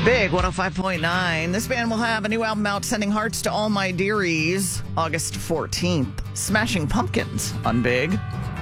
Big 105.9. This band will have a new album out, Sending Hearts to All My Dearies, August 14th. Smashing Pumpkins on Big.